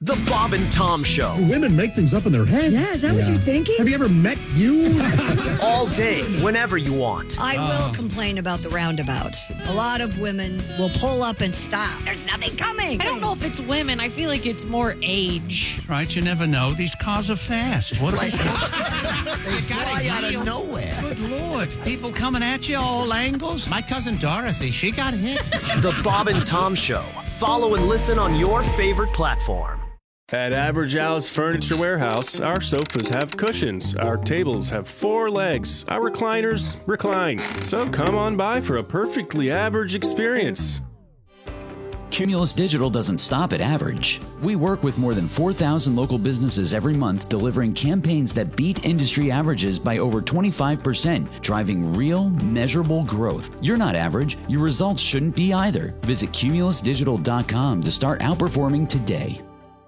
The Bob and Tom Show. Women make things up in their head. Yeah, is that what you're thinking? Have you ever met you? All day, whenever you want. I will complain about the roundabouts. A lot of women will pull up and stop. There's nothing coming. I don't know if it's women. I feel like it's more age. Right, you never know. These cars are fast. What are They fly out of nowhere. Good Lord. People coming at you all angles. My cousin Dorothy, she got hit. The Bob and Tom Show. Follow and listen on your favorite platform. At Average Al's Furniture Warehouse, our sofas have cushions, our tables have 4 legs, our recliners recline. So come on by for a perfectly average experience. Cumulus Digital doesn't stop at average. We work with more than 4,000 local businesses every month, delivering campaigns that beat industry averages by over 25%, driving real, measurable growth. You're not average. Your results shouldn't be either. Visit cumulusdigital.com to start outperforming today.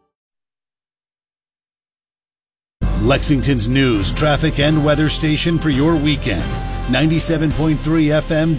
Lexington's news, traffic, and weather station for your weekend. 97.3 FM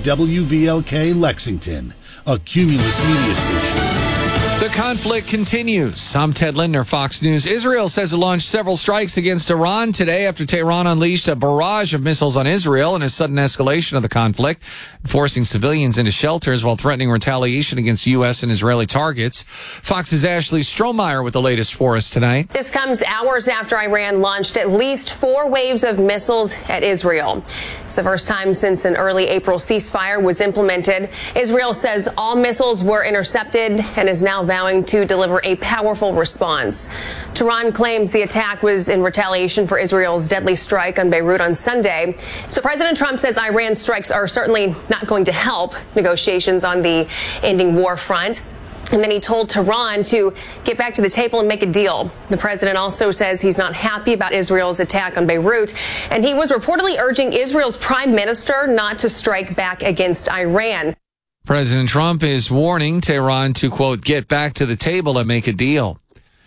WVLK Lexington, a Cumulus media station. The conflict continues. I'm Ted Lindner, Fox News. Israel says it launched several strikes against Iran today after Tehran unleashed a barrage of missiles on Israel in a sudden escalation of the conflict, forcing civilians into shelters while threatening retaliation against U.S. and Israeli targets. Fox's Ashley Strohmeyer with the latest for us tonight. This comes hours after Iran launched at least 4 waves of missiles at Israel. It's the first time since an early April ceasefire was implemented. Israel says all missiles were intercepted and is now vowing to deliver a powerful response. Tehran claims the attack was in retaliation for Israel's deadly strike on Beirut on Sunday. So President Trump says Iran's strikes are certainly not going to help negotiations on the ending war front. And then he told Tehran to get back to the table and make a deal. The president also says he's not happy about Israel's attack on Beirut, and he was reportedly urging Israel's prime minister not to strike back against Iran. President Trump is warning Tehran to, quote, get back to the table and make a deal.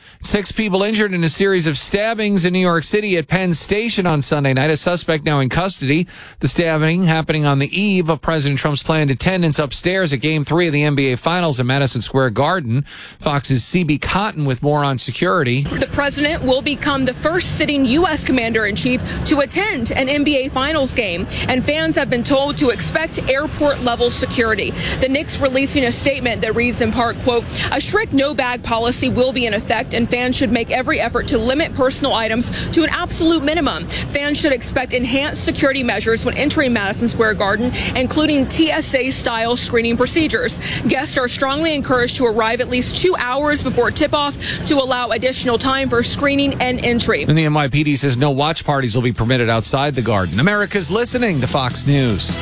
6 people injured in a series of stabbings in New York City at Penn Station on Sunday night. A suspect now in custody. The stabbing happening on the eve of President Trump's planned attendance upstairs at Game 3 of the NBA Finals at Madison Square Garden. Fox's CB Cotton with more on security. The president will become the first sitting U.S. commander-in-chief to attend an NBA Finals game, and fans have been told to expect airport-level security. The Knicks releasing a statement that reads in part, quote, a strict no-bag policy will be in effect, and fans should make every effort to limit personal items to an absolute minimum. Fans should expect enhanced security measures when entering Madison Square Garden, including TSA-style screening procedures. Guests are strongly encouraged to arrive at least 2 hours before tip-off to allow additional time for screening and entry. And the NYPD says no watch parties will be permitted outside the Garden. America's listening to Fox News.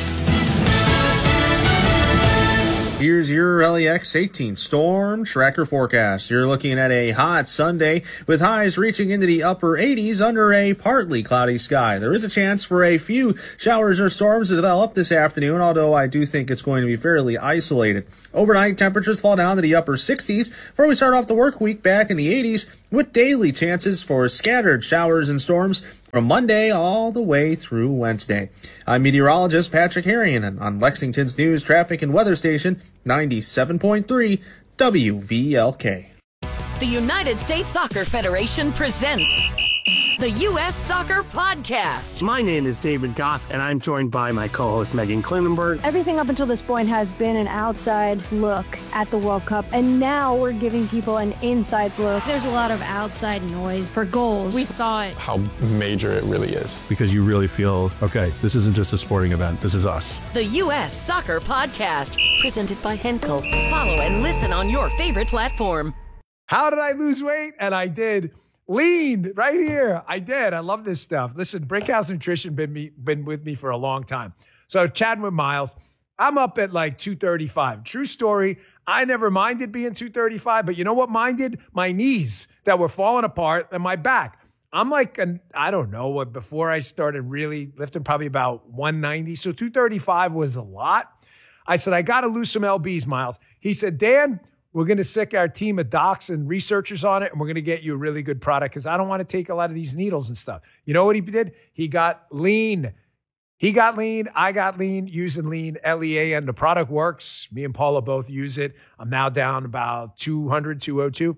Here's your LEX 18 storm tracker forecast. You're looking at a hot Sunday with highs reaching into the upper 80s under a partly cloudy sky. There is a chance for a few showers or storms to develop this afternoon, although I do think it's going to be fairly isolated. Overnight, temperatures fall down to the upper 60s before we start off the work week back in the 80s with daily chances for scattered showers and storms from Monday all the way through Wednesday. I'm meteorologist Patrick Harrion on Lexington's news, traffic, and weather station, 97.3 WVLK. The United States Soccer Federation presents the U.S. Soccer Podcast. My name is David Goss, and I'm joined by my co-host Megan Klinenberg. Everything up until this point has been an outside look at the World Cup, and now we're giving people an inside look. There's a lot of outside noise for goals. We thought how major it really is. Because you really feel, okay, this isn't just a sporting event, this is us. The U.S. Soccer Podcast, presented by Henkel. Follow and listen on your favorite platform. How did I lose weight? And I did. Lean right here. I did. I love this stuff. Listen, Brickhouse Nutrition been with me for a long time. So chatting with Miles, I'm up at like 235. True story. I never minded being 235, but you know what minded? My knees that were falling apart and my back. I'm like, I don't know what, before I started really lifting, probably about 190. So 235 was a lot. I said, I got to lose some LBs, Miles. He said, Dan, we're going to sick our team of docs and researchers on it, and we're going to get you a really good product because I don't want to take a lot of these needles and stuff. You know what he did? He got lean. He got lean. I got lean, using lean, LEAN. The product works. Me and Paula both use it. I'm now down about 200, 202.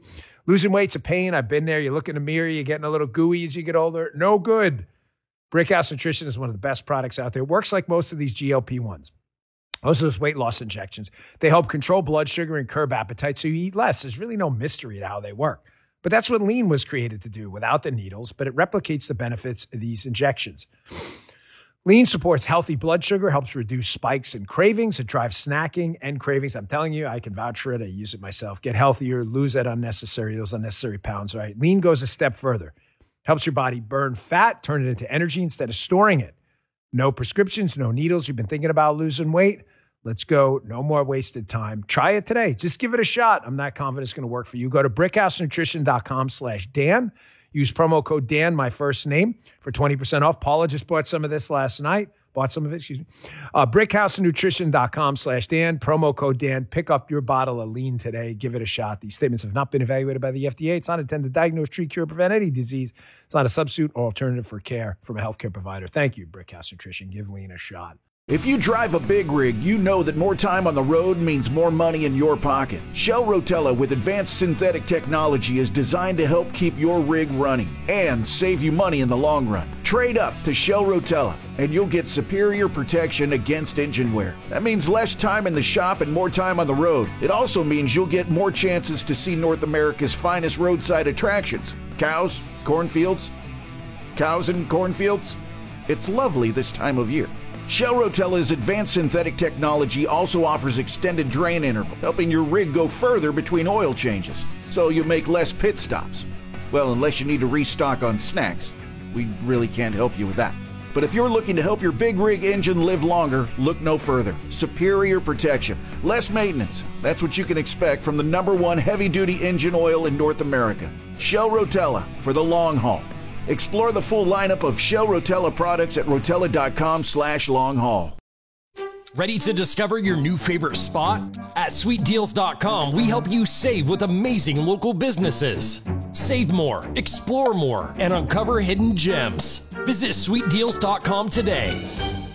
Losing weight's a pain. I've been there. You look in the mirror, you're getting a little gooey as you get older. No good. Brickhouse Nutrition is one of the best products out there. It works like most of these GLP-1s. Most of those weight loss injections. They help control blood sugar and curb appetite so you eat less. There's really no mystery to how they work. But that's what Lean was created to do without the needles, but it replicates the benefits of these injections. Lean supports healthy blood sugar, helps reduce spikes and cravings. It drives snacking and cravings. I'm telling you, I can vouch for it. I use it myself. Get healthier, lose those unnecessary pounds, right? Lean goes a step further. Helps your body burn fat, turn it into energy instead of storing it. No prescriptions, no needles. You've been thinking about losing weight? Let's go. No more wasted time. Try it today. Just give it a shot. I'm not confident it's going to work for you. Go to brickhousenutrition.com/Dan. Use promo code Dan, my first name, for 20% off. Paula just bought some of this last night. Brickhousenutrition.com/Dan. Promo code Dan. Pick up your bottle of Lean today. Give it a shot. These statements have not been evaluated by the FDA. It's not intended to diagnose, treat, cure, prevent any disease. It's not a substitute or alternative for care from a healthcare provider. Thank you, Brickhouse Nutrition. Give Lean a shot. If you drive a big rig, you know that more time on the road means more money in your pocket. Shell Rotella with advanced synthetic technology is designed to help keep your rig running and save you money in the long run. Trade up to Shell Rotella and you'll get superior protection against engine wear. That means less time in the shop and more time on the road. It also means you'll get more chances to see North America's finest roadside attractions. Cows, cornfields, cows and cornfields. It's lovely this time of year. Shell Rotella's advanced synthetic technology also offers extended drain interval, helping your rig go further between oil changes, so you make less pit stops. Well, unless you need to restock on snacks. We really can't help you with that. But if you're looking to help your big rig engine live longer, look no further. Superior protection, less maintenance. That's what you can expect from the #1 heavy-duty engine oil in North America. Shell Rotella for the long haul. Explore the full lineup of Shell Rotella products at rotella.com/long-haul. Ready to discover your new favorite spot? At sweetdeals.com, we help you save with amazing local businesses. Save more, explore more, and uncover hidden gems. Visit sweetdeals.com today.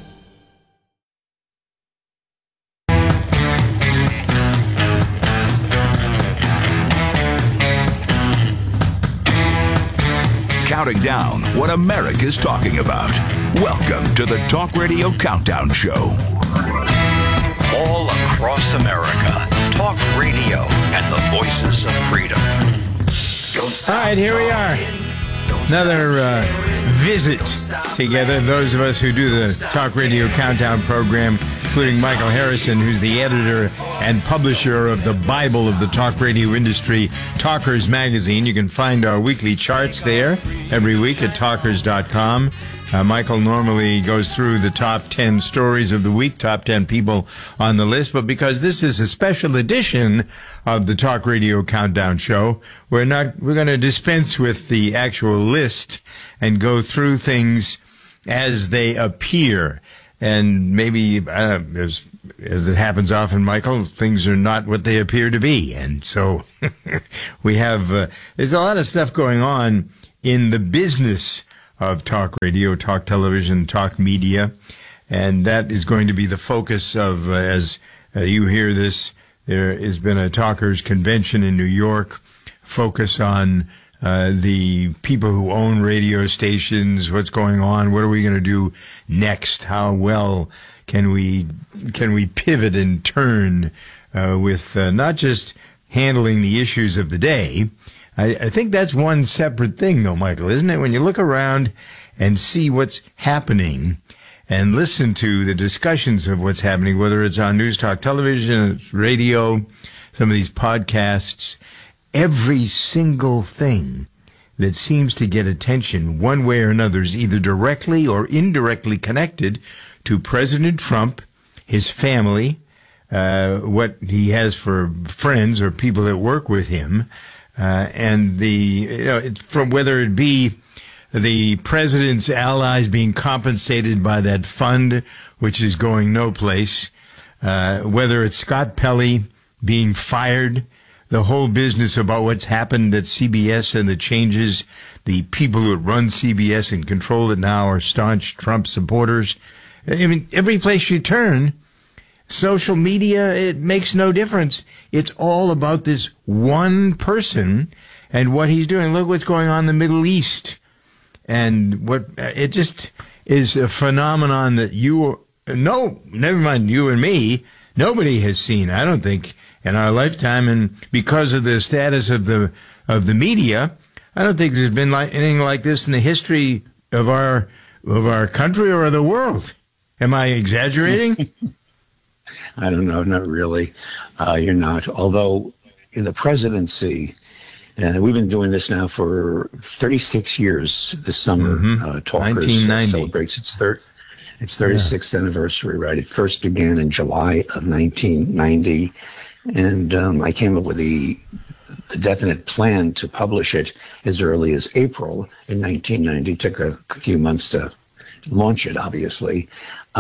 Counting down what America's talking about. Welcome to the Talk Radio Countdown Show. All across America, talk radio and the voices of freedom. All right, here we are. Another visit together. Those of us who do the Talk Radio Countdown program, including Michael Harrison, who's the editor and publisher of the Bible of the talk radio industry, Talkers Magazine. You can find our weekly charts there every week at talkers.com. Michael normally goes through the top 10 stories of the week, top 10 people on the list, but because this is a special edition of the Talk Radio Countdown Show, we're going to dispense with the actual list and go through things as they appear. And maybe, as it happens often, Michael, things are not what they appear to be. And so we have, there's a lot of stuff going on in the business of talk radio, talk television, talk media. And that is going to be the focus of, as you hear this, there has been a talkers convention in New York, focus on the people who own radio stations, what's going on, what are we going to do next, how well can we pivot and turn with not just handling the issues of the day. I think that's one separate thing, though, Michael, isn't it? When you look around and see what's happening and listen to the discussions of what's happening, whether it's on News Talk Television, radio, some of these podcasts, every single thing that seems to get attention one way or another is either directly or indirectly connected to President Trump, his family, what he has for friends or people that work with him, and from whether it be the president's allies being compensated by that fund, which is going no place, whether it's Scott Pelley being fired, the whole business about what's happened at CBS and the changes, the people who run CBS and control it now are staunch Trump supporters. I mean, every place you turn, social media, it makes no difference. It's all about this one person and what he's doing. Look what's going on in the Middle East. And it just is a phenomenon that never mind you and me, nobody has seen, I don't think, in our lifetime. And because of the status of the media, I don't think there's been anything like this in the history of our country or of the world. Am I exaggerating? I don't know, not really. You're not. Although in the presidency, we've been doing this now for 36 years this summer. Talkers celebrates its 36th anniversary, right? It first began in July of 1990. And I came up with the definite plan to publish it as early as April in 1990. It took a few months to launch it, obviously.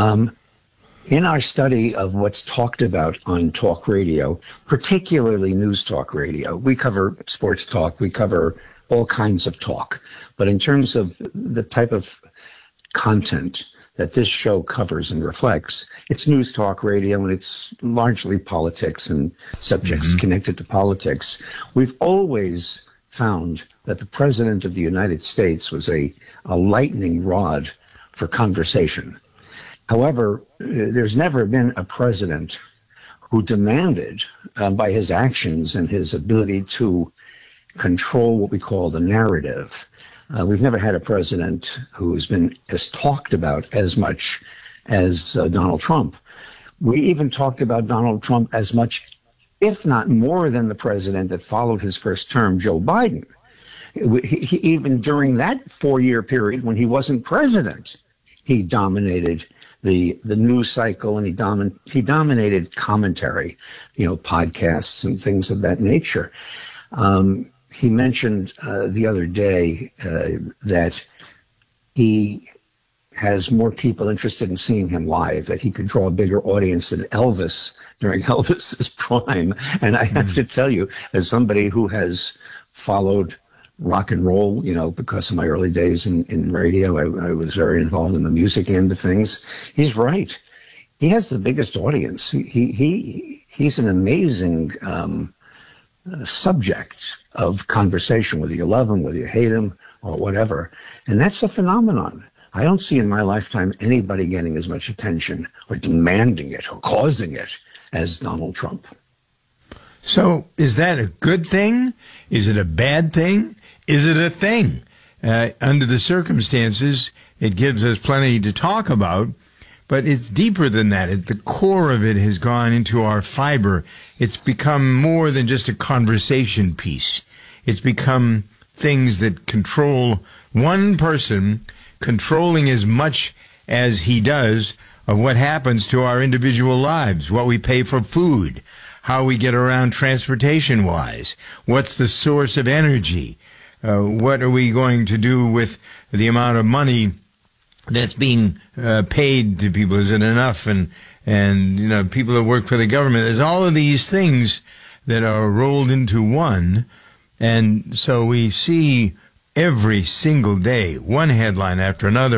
In our study of what's talked about on talk radio, particularly news talk radio, we cover sports talk, we cover all kinds of talk. But in terms of the type of content that this show covers and reflects, it's news talk radio, and it's largely politics and subjects connected to politics. We've always found that the President of the United States was a lightning rod for conversation. However, there's never been a president who demanded, by his actions and his ability to control what we call the narrative, we've never had a president who has talked about as much as Donald Trump. We even talked about Donald Trump as much, if not more, than the president that followed his first term, Joe Biden. He even during that 4-year period when he wasn't president, he dominated the news cycle, and he dominated commentary, podcasts and things of that nature. He mentioned the other day that he has more people interested in seeing him live, that he could draw a bigger audience than Elvis during Elvis's prime. And I have to tell you, as somebody who has followed rock and roll, because of my early days in radio, I was very involved in the music end of things. He's right. He has the biggest audience. He's an amazing subject of conversation, whether you love him, whether you hate him, or whatever. And that's a phenomenon. I don't see in my lifetime anybody getting as much attention or demanding it or causing it as Donald Trump. So is that a good thing? Is it a bad thing? Is it a thing? Under the circumstances, it gives us plenty to talk about, but it's deeper than that. At the core of it has gone into our fiber. It's become more than just a conversation piece. It's become things that control one person, controlling as much as he does of what happens to our individual lives, what we pay for food, how we get around transportation-wise, what's the source of energy, what are we going to do with the amount of money that's being paid to people? Is it enough? And people that work for the government. There's all of these things that are rolled into one. And so we see every single day one headline after another